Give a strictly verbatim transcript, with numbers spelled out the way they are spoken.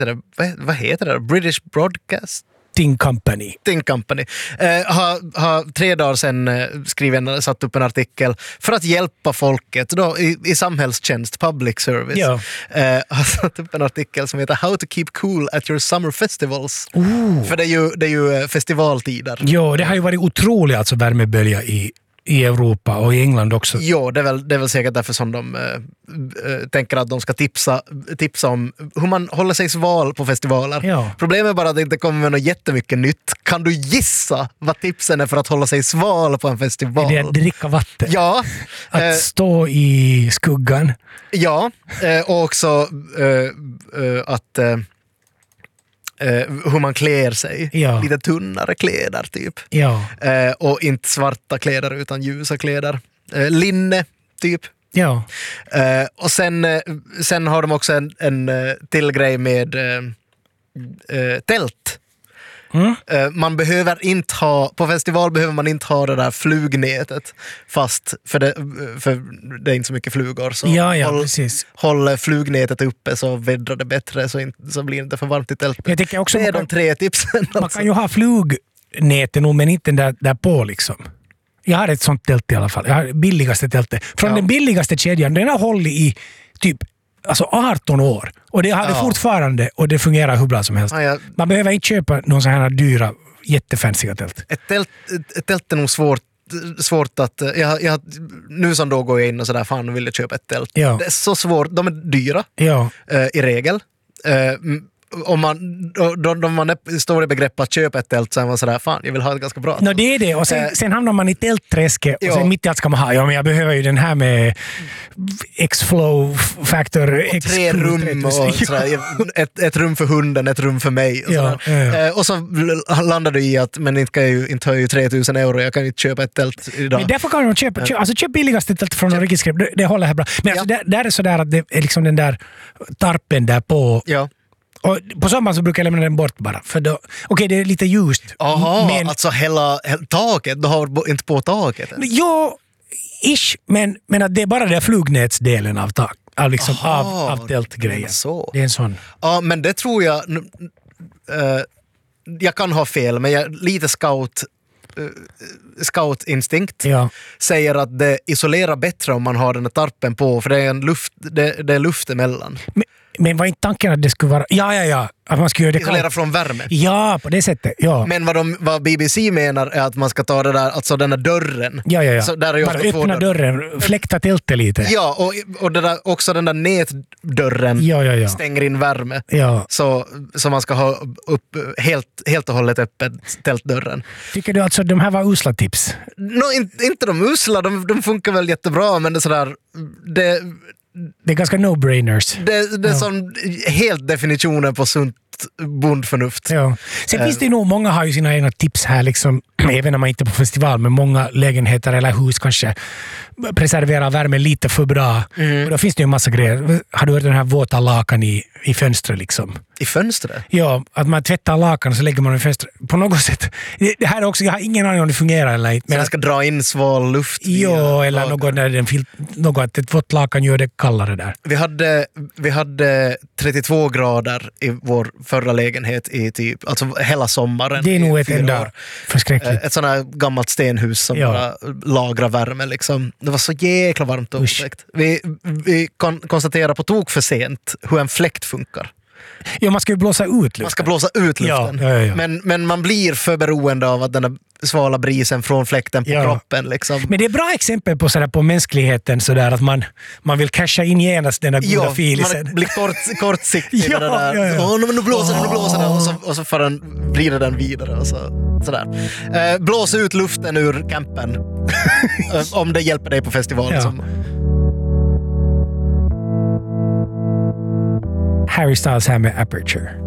vad, vad heter det? British Broadcast? Ting Company. Ting Company. Uh, har, har tre dagar sedan uh, skriven, satt upp en artikel för att hjälpa folket då, i, i samhällstjänst, public service. Ja. Uh, har satt upp en artikel som heter How to keep cool at your summer festivals. Oh. För det är ju, det är ju festivaltider. Jo, det har ju varit otroligt alltså värmebölja i i Europa och i England också. Jo, det är väl, det är väl säkert därför som de äh, äh, tänker att de ska tipsa, tipsa om hur man håller sig sval på festivaler. Ja. Problemet är bara att det inte kommer med något jättemycket nytt. Kan du gissa vad tipsen är för att hålla sig sval på en festival? Det är att dricka vatten. Ja. Att äh, stå i skuggan. Ja, äh, och också äh, äh, att äh, Uh, hur man klär sig. Ja. Lite tunnare kläder typ. Ja. Uh, och inte svarta kläder utan ljusa kläder. Uh, linne typ. Ja. Uh, och sen, uh, sen har de också en, en uh, till grej med uh, uh, tält. Mm. Uh, man behöver inte ha, på festival behöver man inte ha det där flugnätet fast, för det, för det är inte så mycket flugor. Så Ja, ja, håll, precis. håll flugnätet uppe så vädrar det bättre så, inte, så blir det inte för varmt i tältet. Jag tycker också det är man de kan, tre tipsen. man alltså. kan ju ha flugnätet nog, men inte där, där på liksom. Jag har ett sånt tält i alla fall. Jag har billigaste tältet. Från Ja. den billigaste kedjan, den har hållit i typ alltså arton år. Och det har det Ja. fortfarande och det fungerar hur bra som helst. Ja, ja. Man behöver inte köpa någon sån här dyra, jättefansiga tält. Ett tält, ett tält är nog svårt, svårt att... Jag, jag, nu som då går jag in och sådär, fan vill jag köpa ett tält. Ja. Det är så svårt, de är dyra Ja. eh, i regel. Eh, om man, då, då, då man står i begrepp att köpa ett tält så är man sådär, fan jag vill ha ett ganska bra. No, det är det. Och sen, Eh, sen hamnar man i tältträsket och ja. sen mitt i allt ska man ha, ja men jag behöver ju den här med X-flow factor. X Tre rum och sådär, ett, ett rum för hunden, ett rum för mig. Och, Ja, ja, ja. eh, och så landar du i att men inte, kan jag ju, inte har jag ju tre tusen euro, jag kan ju inte köpa ett tält idag. Men därför kan man köpa, köp, alltså köp billigaste tält från Norge skräp, det, det håller här bra. Men alltså, Ja. där, där är sådär att det är liksom den där tarpen där på. Ja. Och på sommaren så brukar jag lämna den bort bara. För då, okej, okay, det är lite ljust. Aha, men, alltså hela, hela taket, du har inte på taket än. jo, ish, men, men att det är bara den flugnätsdelen av tak. Av, liksom, Aha, av, av tältgrejen. så. Det är en sån. Ja, men det tror jag... Uh, jag kan ha fel, men jag, lite scout... Uh, scoutinstinkt Ja. säger att det isolerar bättre om man har den här tarpen på, för det är en luft, det, det är luft emellan. Men, men var inte tanken att det skulle vara... Ja, ja, ja. Att man skulle göra det Isolera kallt. från värme. Ja, på det sättet. Ja. Men vad, de, vad B B C menar är att man ska ta det där, alltså den här dörren. Ja, ja, ja. Så där är ju bara ofta två öppna dörrar. dörren, fläkta tältet lite. Ja, och, och det där, också den där nätdörren Ja, ja, ja. stänger in värme. Ja. Så, så man ska ha upp helt, helt och hållet öppet tältdörren. Tycker du alltså att de här var usla tips? No, inte, inte de usla, de, de funkar väl jättebra, men det är sådär... Det, Det är ganska no-brainers. det, det är Ja. som helt definitionen på sunt bondförnuft. Ja. Sen Eh. finns det nog, många har ju sina egna tips här, liksom, även när man inte är på festival, men många lägenheter eller hus kanske preserverar värmen lite för bra. Mm. Och då finns det ju en massa grejer. Har du hört den här våta lakan i, i fönstret liksom? I fönstret? Ja, att man tvättar lakan och så lägger man den i fönstret. På något sätt. Det det här är också, jag har ingen aning om det fungerar eller inte. Men Men den ska dra in sval luft? via jo, eller lakan. något, när den fil, något att ett vått lakan gör det kallare där. Vi hade, vi hade trettiotvå grader i vår förra lägenhet i typ, alltså hela sommaren. Det är nog i ett fyra enda år. förskräckligt. Ett sånt här gammalt stenhus som Ja. bara lagrar värme liksom. Det var så jäkla varmt och Usch. uppväckt. Vi, vi kon- konstaterar på tok för sent hur en fläkt funkar. Ja, man ska ju blåsa ut luften. Man ska blåsa ut luften. Ja, ja, ja. Men, men man blir för beroende av att den där svala brisen från fläkten på Ja. kroppen. Liksom. Men det är bra exempel på, sådär, på mänskligheten, sådär, att man, man vill casha in genast den där goda Ja, filisen. man blir kort, kortsiktig Ja, med det där. ja, ja. Åh, nu, nu blåser den, nu blåser den. Och så, och så får den, vrider den vidare. Och så, sådär. Eh, blås ut luften ur campen. Eh, Om det hjälper dig på festivalen. Ja. Som, Harry Styles här med Aperture.